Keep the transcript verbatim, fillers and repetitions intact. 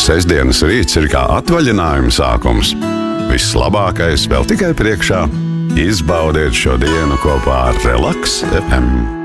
Sestdienas rīts ir kā atvaļinājuma sākums. Viss labākais vēl tikai priekšā. Izbaudiet šo dienu kopā ar Relaks F M.